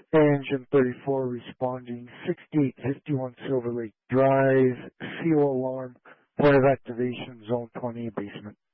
Engine 34 responding, 6851 Silver Lake Drive, CO alarm, point of activation, zone 20, basement.